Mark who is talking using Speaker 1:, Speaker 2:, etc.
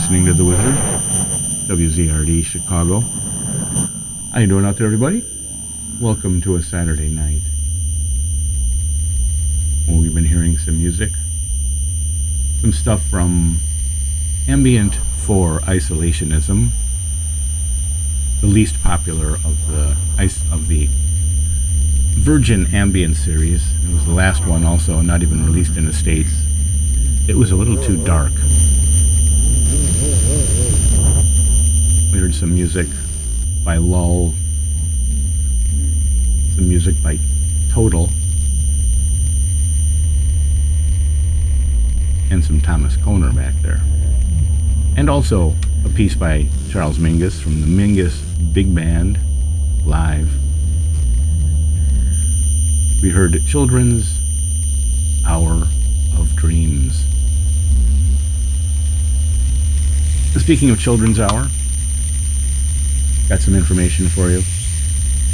Speaker 1: listening to The Wizard, WZRD Chicago. How you doing out there, everybody? Welcome to a Saturday night. Well, we've been hearing some music, some stuff from Ambient for Isolationism, the least popular of the Virgin Ambient series. It was the last one, also not even released in the States. It was a little too dark. We heard some music by Lull, some music by Total, and some Thomas Kohner back there. And also a piece by Charles Mingus from the Mingus Big Band live. We heard Children's Hour of Dreams. Speaking of Children's Hour, got some information for you.